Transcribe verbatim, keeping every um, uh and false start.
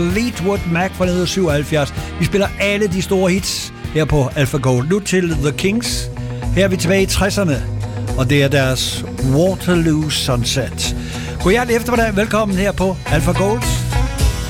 Fleetwood Mac fra nitten syvoghalvfjerds. Vi spiller alle de store hits her på Alpha Gold. Nu til The Kings. Her er vi tilbage i tresserne, og det er deres Waterloo Sunset. God hjertelig eftermiddag. Velkommen her på Alpha Gold.